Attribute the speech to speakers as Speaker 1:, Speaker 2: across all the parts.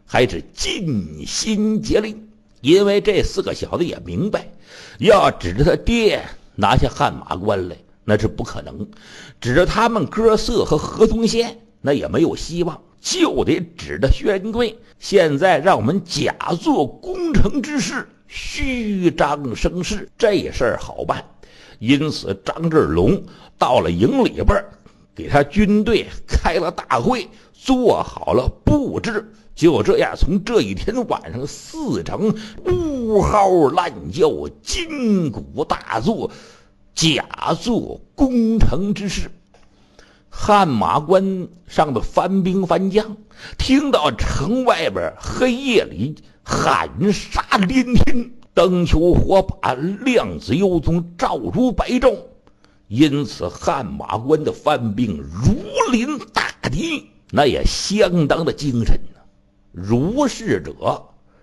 Speaker 1: 还是尽心竭力。因为这4个小子也明白，要指着他爹拿下汗马关来那是不可能，指着他们哥仨和何宗宪那也没有希望，就得指着薛仁贵。现在让我们假作攻城之势，虚张声势，这事儿好办。因此张志龙到了营里边，给他军队开了大会，做好了布置。就这样，从这一天晚上4城呜嚎乱叫，金鼓大作，假作攻城之势。汗马关上的番兵番将听到城外边黑夜里喊杀连天，灯球火把，亮子幽踪，照如白昼。因此汗马关的番兵如临大敌，那也相当的精神。如是者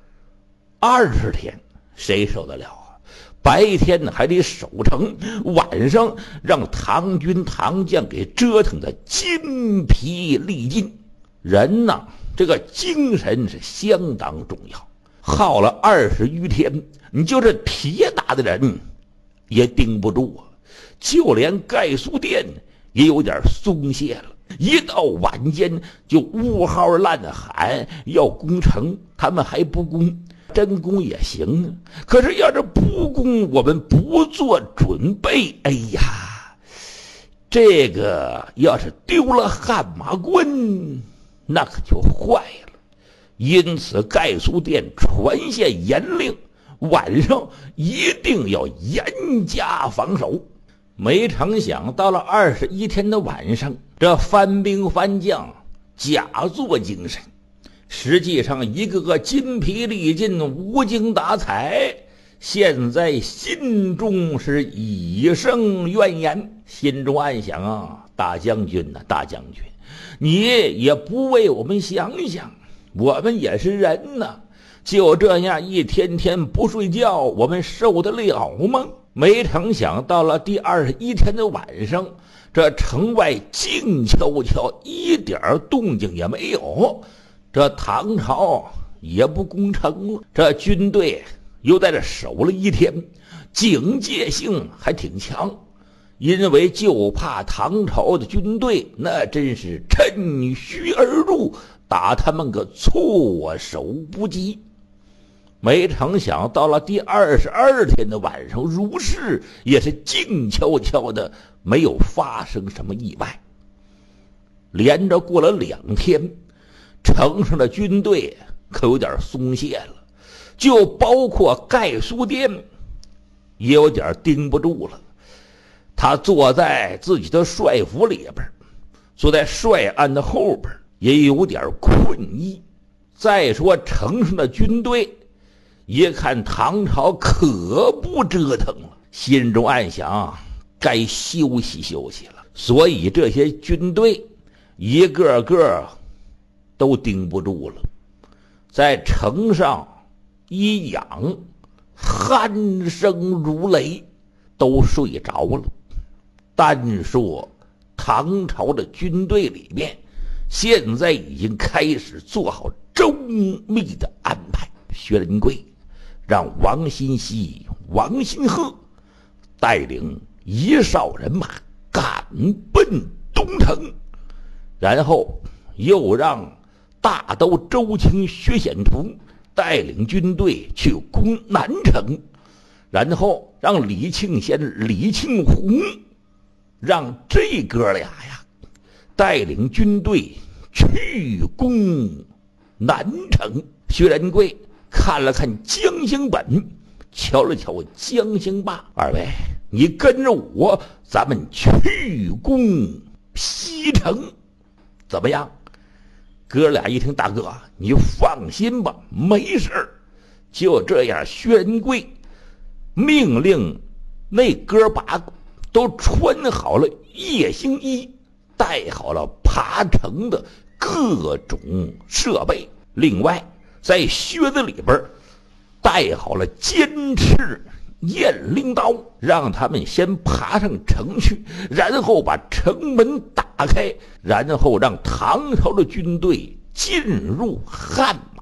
Speaker 1: 20天谁受得了啊？白天还得守城，晚上让唐军唐将给折腾的筋疲力尽。人呐，这个精神是相当重要。耗了20余天，你就这铁打的人也顶不住啊！就连盖苏殿也有点松懈了。一到晚间就呜嚎乱喊要攻城，他们还不攻，真攻也行啊。可是要是不攻，我们不做准备，哎呀，这个要是丢了汗马关，那可就坏了。因此盖苏殿传下严令，晚上一定要严加防守。没成想到了21天的晚上，这番兵番将假作精神，实际上一个个筋疲力尽，无精打采，现在心中是已生怨言，心中暗想啊，大将军呐，大将军，你也不为我们想想，我们也是人呐，就这样一天天不睡觉，我们受得了吗？没成想到了第21天的晚上，这城外静悄悄，一点动静也没有。这唐朝也不攻城了，这军队又在这守了1天，警戒性还挺强。因为就怕唐朝的军队那真是趁虚而入，打他们个措手不及。没成想到了第22天的晚上，如是也是静悄悄的，没有发生什么意外。连着过了2天，城上的军队可有点松懈了，就包括盖苏殿也有点盯不住了。他坐在自己的帅府里边，坐在帅案的后边，也有点困意。再说城上的军队一看唐朝可不折腾了，心中暗想该休息休息了。所以这些军队一个个都顶不住了，在城上一仰，鼾声如雷，都睡着了。单说唐朝的军队里面现在已经开始做好周密的安排。薛仁贵让王新熙、王新鹤带领1哨人马赶奔东城，然后又让大都周卿、薛显图带领军队去攻南城，然后让李庆先、李庆红让这哥俩呀带领军队去攻南城。薛仁贵看了看江兴本，瞧了瞧江兴霸，二位你跟着我，咱们去攻西城怎么样？哥俩一听，大哥你放心吧，没事儿。就这样，薛仁贵命令那哥8个都穿好了夜行衣，带好了爬城的各种设备，另外在靴子里边带好了尖刺雁翎刀，让他们先爬上城去，然后把城门打开，然后让唐朝的军队进入汉